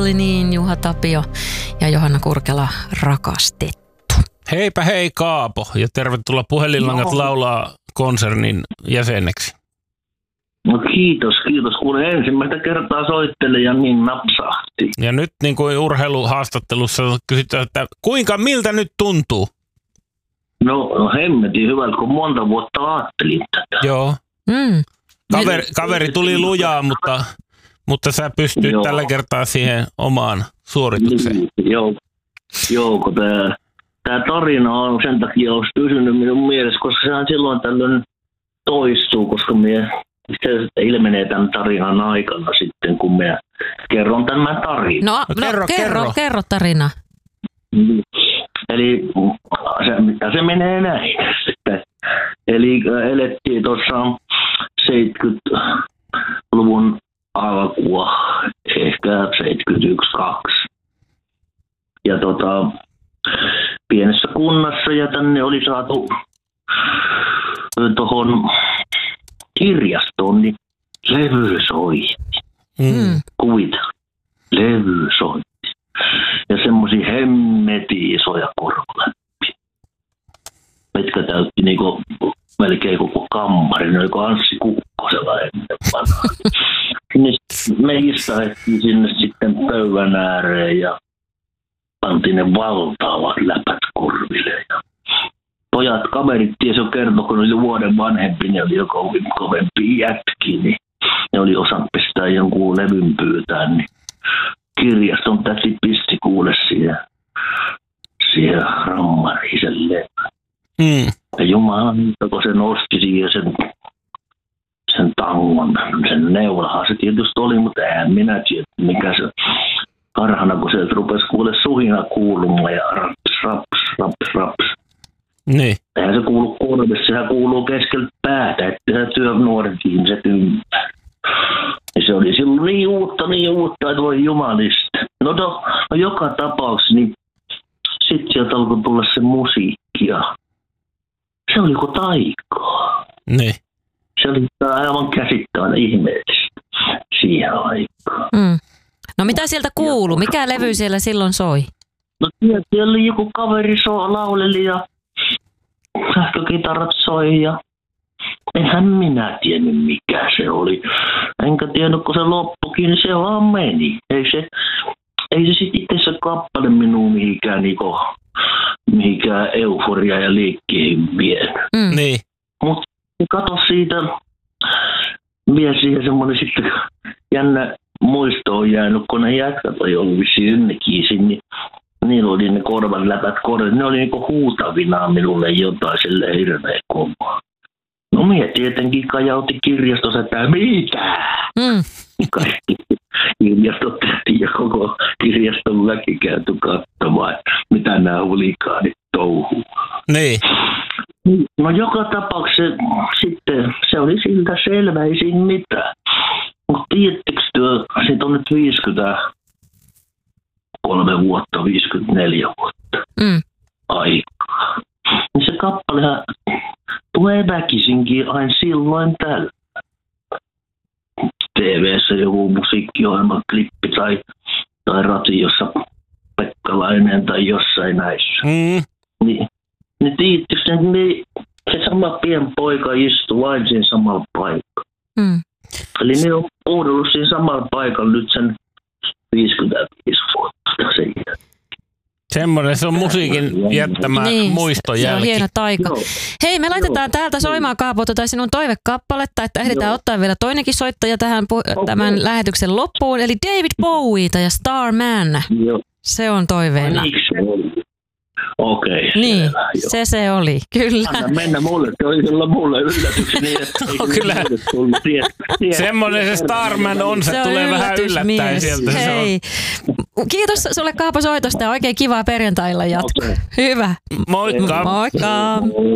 oli niin Juha Tapio ja Johanna Kurkela rakastettu. Heipä hei Kaapo ja tervetuloa Puhelinlangat laulaa konsernin jäseneksi. No kiitos. Kuule ensimmäistä kertaa soittelen ja niin napsahti. Ja nyt niin kuin urheiluhaastattelussa kysytään, että miltä nyt tuntuu? No hemmetin hyvältä, kun monta vuotta ajattelin tätä. Joo. Kaveri tuli lujaa, mutta sä pystyt tällä kertaa siihen omaan suoritukseen. Joo, kun tämä tarina on sen takia olisi pysynyt minun mielessä, koska sehän silloin tällöin toistuu, koska se ilmenee tämän tarinan aikana sitten, kun minä kerron tämän tarinan. Kerro tarina. Eli se menee näin. Eli elettiin tuossa 70-luvun alkua, ehkä 71-2. Ja pienessä kunnassa ja tänne oli saatu tuohon kirjastoon niin levysoitti. Kuvita. Levysoitti. Ja semmosia hemmetin isoja korvaläppiä. Mitkä täytti niinku melkein koko kammari. Ne oliko Anssi Kukkosella ennen vanhaa. Me istahettiin sinne sitten pöydän ääreen ja pantiin ne valtaavat läpät korville. Pojat, kaverit tiesi jo kertoa, kun oli vuoden vanhempi, ne oli jo kovempi jätki, niin ne oli osannut pistää jonkun levyn pyytään, niin kirjaston täti pisti kuule siihen rammariin sen levyn. Ja Jumala, kun se nosti siihen sen tangon, sen neulahan se tietysti oli, mutta eihän minä tiedä, mikä se karhana, kun sieltä rupesi kuule suhina kuulumaan ja raps. Niin. Eihän se kuulu korvissa, sehän kuuluu keskeltä päätä, että se työ nuoret ihmiset ympäri. Ja se oli silloin niin uutta, että voi jumalista. No joka tapauksessa, niin sitten sieltä alkoi tulla se musiikki ja se oli kuin taikaa. Niin. Se oli aivan käsittävän ihmeellistä siihen aikaan. No mitä sieltä kuului? Mikä levy siellä silloin soi? No siellä oli joku kaveri lauleli ja sähkökitarat soi ja enhän minä tiennyt mikä se oli. Enkä tiennyt kun se loppukin, niin se vaan meni. Ei se sitten itse se kappale minua mihinkään euforia ja liikkeihin vienyt. Niin. Mutta kato siitä, vielä siihen semmoinen sitten jännä muisto on jäänyt, kun ne jätkät oli ollut vissiin ynnekiisin, niin niillä oli ne korvan läpät ne oli niinku huutavinaa minulle jotain sille hirveä kovaa. No minä tietenkin kajautin kirjastossa, että mitä? Kaikki kirjastot tehtiin ja koko kirjaston väki käyty katsomaan, mitä nämä hulikaanit touhuu. Niin. No joka tapauksessa sitten se oli siltä selvä, ei siinä mitään. Mutta tiedättekö siitä on nyt 53 vuotta, 54 vuotta aikaa. Niin se kappalehan tulee väkisinkin aina silloin tällä. TV:ssä joku musiikkiohjelma, klippi tai radiossa Pekkalainen tai jossain näissä. Niin tiedättekö, se sama pieni poika istuu aina siinä samalla paikalla. Eli ne on ollut siinä samalla paikalla nyt sen 55 vuotta sen jälkeen. Semmoinen, se on musiikin jättämä muistojälki. Se on hieno taika. Joo. Hei, me laitetaan täältä soimaan Kaapo sinun toivekappaletta, että ehditään ottaa vielä toinenkin soittaja tämän lähetyksen loppuun. Eli David Bowieta ja Starman. Joo. Se on toiveena. Okei. Niin, se oli, kyllä. Anna mennä mulle, se oli mulle yllätyksen niin, että kyllä. Semmoinen se Starman on, se tulee vähän yllättäen sieltä. Hei. Kiitos sulle Kaapo soitosta ja oikein kivaa perjantailla jatkoa. Okay. Hyvä. Moikka. Moikka.